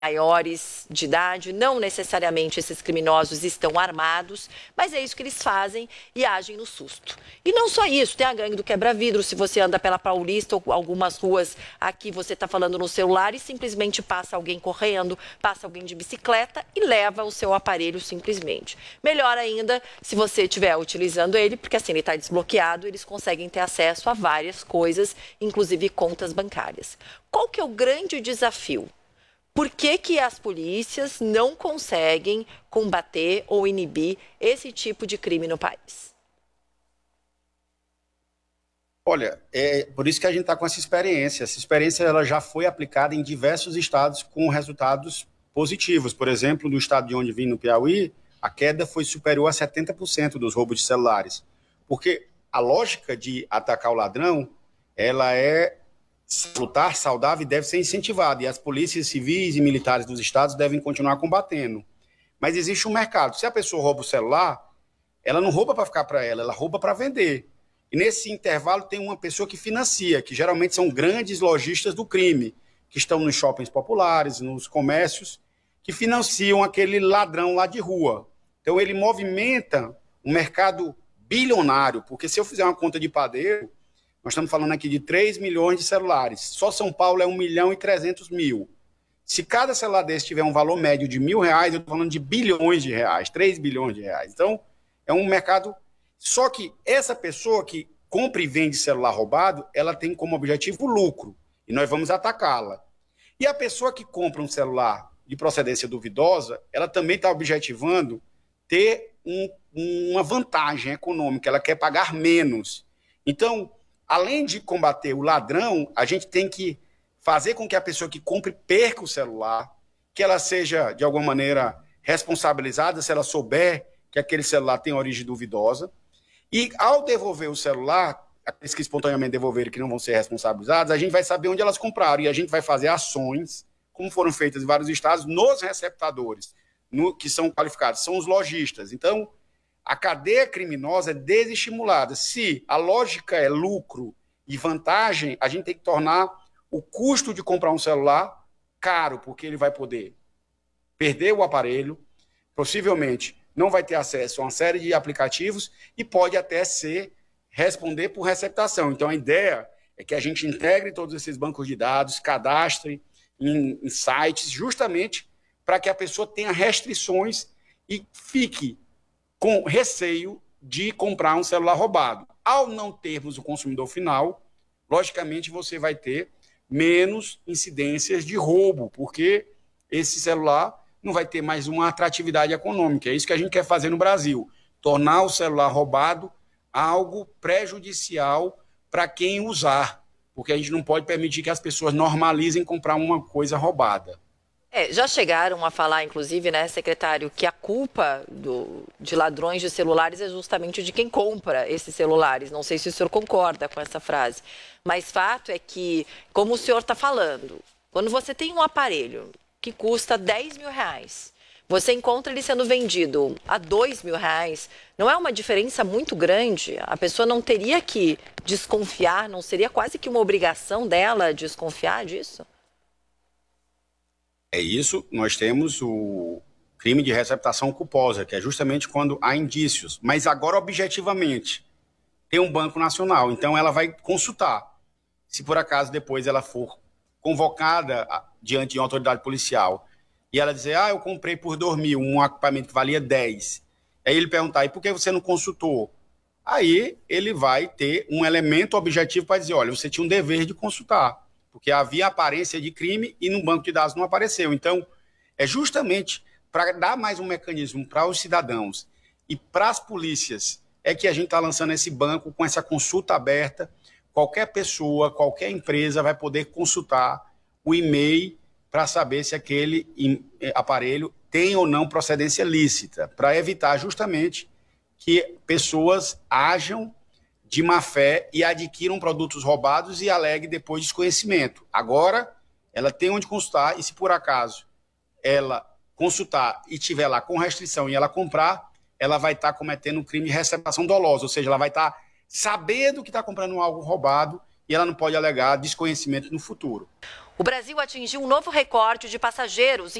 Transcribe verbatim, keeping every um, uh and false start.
maiores de idade, não necessariamente esses criminosos estão armados, mas é isso que eles fazem e agem no susto. E não só isso, tem a gangue do quebra-vidro, se você anda pela Paulista ou algumas ruas aqui, você está falando no celular e simplesmente passa alguém correndo, passa alguém de bicicleta e leva o seu aparelho simplesmente. Melhor ainda se você estiver utilizando ele, porque assim ele está desbloqueado, eles conseguem ter acesso a várias coisas, inclusive contas bancárias. Qual que é o grande desafio? Por que que as polícias não conseguem combater ou inibir esse tipo de crime no país? Olha, é por isso que a gente está com essa experiência. Essa experiência ela já foi aplicada em diversos estados com resultados positivos. Por exemplo, no estado de onde vim, no Piauí, a queda foi superior a setenta por cento dos roubos de celulares. Porque a lógica de atacar o ladrão, ela é lutar saudável e deve ser incentivada. E as polícias civis e militares dos estados devem continuar combatendo. Mas existe um mercado. Se a pessoa rouba o celular, ela não rouba para ficar para ela, ela rouba para vender. E nesse intervalo tem uma pessoa que financia, que geralmente são grandes lojistas do crime, que estão nos shoppings populares, nos comércios, que financiam aquele ladrão lá de rua. Então ele movimenta um mercado bilionário, porque se eu fizer uma conta de padeiro, nós estamos falando aqui de três milhões de celulares. Só São Paulo é um milhão e trezentos mil. Se cada celular desse tiver um valor médio de mil reais, eu estou falando de bilhões de reais, três bilhões de reais. Então, é um mercado... Só que essa pessoa que compra e vende celular roubado, ela tem como objetivo lucro. E nós vamos atacá-la. E a pessoa que compra um celular de procedência duvidosa, ela também está objetivando ter um, uma vantagem econômica. Ela quer pagar menos. Então... Além de combater o ladrão, a gente tem que fazer com que a pessoa que compre perca o celular, que ela seja, de alguma maneira, responsabilizada se ela souber que aquele celular tem origem duvidosa. E, ao devolver o celular, aqueles que espontaneamente devolverem que não vão ser responsabilizados, a gente vai saber onde elas compraram e a gente vai fazer ações, como foram feitas em vários estados, nos receptadores, no, que são qualificados, são os lojistas. Então, a cadeia criminosa é desestimulada. Se a lógica é lucro e vantagem, a gente tem que tornar o custo de comprar um celular caro, porque ele vai poder perder o aparelho, possivelmente não vai ter acesso a uma série de aplicativos e pode até ser responder por receptação. Então, a ideia é que a gente integre todos esses bancos de dados, cadastre em, em sites, justamente para que a pessoa tenha restrições e fique com receio de comprar um celular roubado. Ao não termos o consumidor final, logicamente você vai ter menos incidências de roubo, porque esse celular não vai ter mais uma atratividade econômica. É isso que a gente quer fazer no Brasil, tornar o celular roubado algo prejudicial para quem usar, porque a gente não pode permitir que as pessoas normalizem comprar uma coisa roubada. É, já chegaram a falar, inclusive, né, secretário, que a culpa do, de ladrões de celulares é justamente de quem compra esses celulares. Não sei se o senhor concorda com essa frase, mas fato é que, como o senhor está falando, quando você tem um aparelho que custa dez mil reais, você encontra ele sendo vendido a dois mil reais, não é uma diferença muito grande? A pessoa não teria que desconfiar, não seria quase que uma obrigação dela desconfiar disso? É isso, nós temos o crime de receptação culposa, que é justamente quando há indícios, mas agora objetivamente. Tem um Banco Nacional, então ela vai consultar. Se por acaso depois ela for convocada diante de uma autoridade policial e ela dizer, ah, eu comprei por dois mil um equipamento que valia dez. Aí ele perguntar, e por que você não consultou? Aí ele vai ter um elemento objetivo para dizer, olha, você tinha um dever de consultar, porque havia aparência de crime e no banco de dados não apareceu. Então, é justamente para dar mais um mecanismo para os cidadãos e para as polícias é que a gente está lançando esse banco com essa consulta aberta. Qualquer pessoa, qualquer empresa vai poder consultar o e-mail para saber se aquele aparelho tem ou não procedência lícita, para evitar justamente que pessoas ajam de má fé e adquiram produtos roubados e alegue depois desconhecimento. Agora, ela tem onde consultar e se por acaso ela consultar e tiver lá com restrição e ela comprar, ela vai estar tá cometendo um crime de receptação dolosa, ou seja, ela vai estar tá sabendo que está comprando algo roubado e ela não pode alegar desconhecimento no futuro. O Brasil atingiu um novo recorde de passageiros